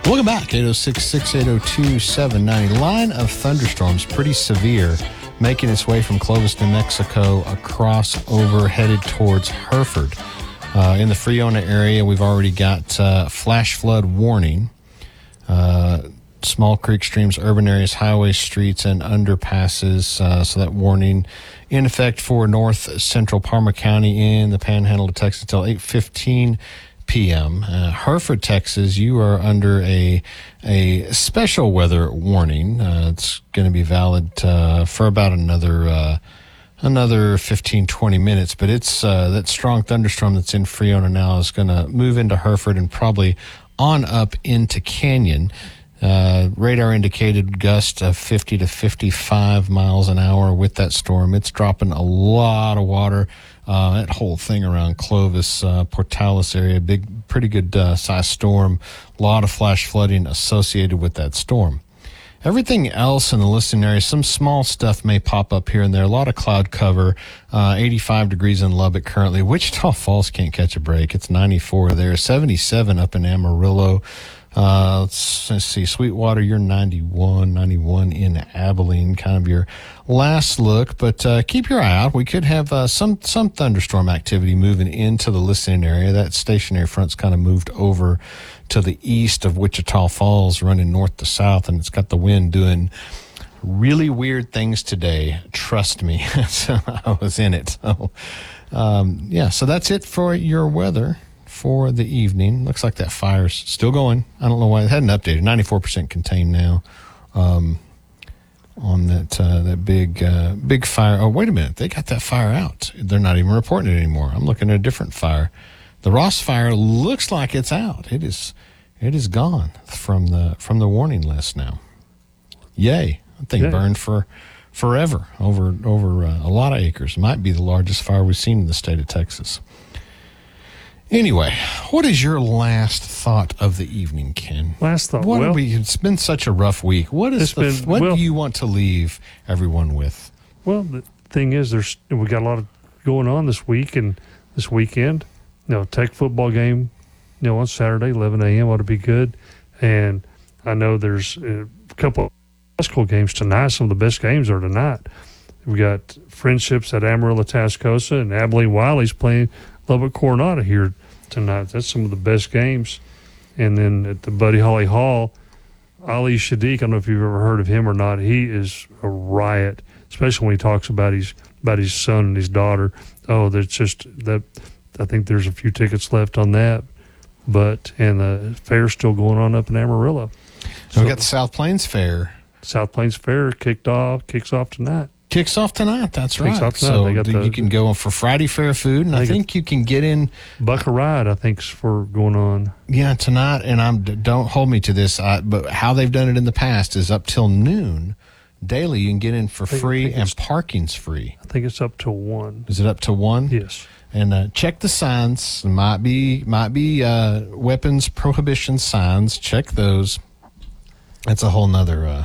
Welcome back, 806-680-2790. Line of thunderstorms, pretty severe, making its way from Clovis, New Mexico, across over, headed towards Hereford. In the Friona area, we've already got flash flood warning. Small creek, streams, urban areas, highways, streets, and underpasses. So that warning in effect for north central Palmer County in the Panhandle of Texas until 8:15 p.m. Hereford, Texas, you are under a special weather warning. It's going to be valid for about another 15, 20 minutes. But it's that strong thunderstorm that's in Friona now is going to move into Hereford and probably on up into Canyon. Radar indicated gust of 50 to 55 miles an hour with that storm. It's dropping a lot of water. That whole thing around Clovis, Portales area, pretty good size storm. A lot of flash flooding associated with that storm. Everything else in the listening area, some small stuff may pop up here and there. A lot of cloud cover. 85 degrees in Lubbock currently. Wichita Falls can't catch a break. It's 94 there. 77 up in Amarillo. Let's see, Sweetwater, you're 91 in Abilene, kind of your last look, but keep your eye out. We could have some thunderstorm activity moving into the listening area. That stationary front's kind of moved over to the east of Wichita Falls, running north to south, and it's got the wind doing really weird things today. Trust me. So I was in it. So, so that's it for your weather for the evening. Looks like that fire's still going. I don't know why it hadn't updated. 94% contained now on that big fire. Oh, wait a minute. They got that fire out. They're not even reporting it anymore. I'm looking at a different fire. The Ross fire looks like it's out. It is gone from the warning list now. Yay. That thing burned for forever over a lot of acres. Might be the largest fire we've seen in the state of Texas. Anyway, what is your last thought of the evening, Ken? Last thought. It's been such a rough week. What do you want to leave everyone with? Well, the thing is, we got a lot of going on this week and this weekend. Tech football game, on Saturday, 11 a.m. ought to be good. And I know there's a couple of high school games tonight. Some of the best games are tonight. We got Friendships at Amarillo Tascosa, and Abilene Wiley's playing Lubbock Coronado here tonight. That's some of the best games. And then at the Buddy Holly Hall, Ali Shadiq, I don't know if you've ever heard of him or not. He is a riot, especially when he talks about his son and his daughter. Oh, there's just that. I think there's a few tickets left on that. And the fair's still going on up in Amarillo. So we got the South Plains Fair. South Plains Fair kicks off tonight. Kicks off tonight, that's right. Off tonight. So you can go for Friday Fair food, and I think you can get in. Buck a Ride, I think, is for going on. Yeah, tonight, and don't hold me to this, but how they've done it in the past is up till noon daily. You can get in for free, and parking's free. I think it's up to 1. Is it up to 1? Yes. And check the signs. Might be weapons prohibition signs. Check those. That's a whole nother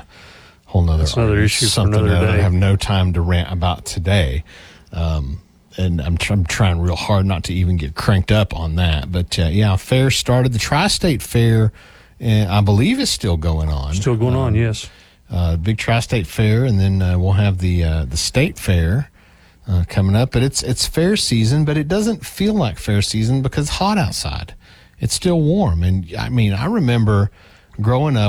issue for another day. I have no time to rant about today. And I'm trying real hard not to even get cranked up on that. But, fair started. The Tri-State Fair, I believe, is still going on. Still going on, yes. Big Tri-State Fair, and then we'll have the State Fair coming up. But it's fair season, but it doesn't feel like fair season because it's hot outside. It's still warm. And, I remember growing up,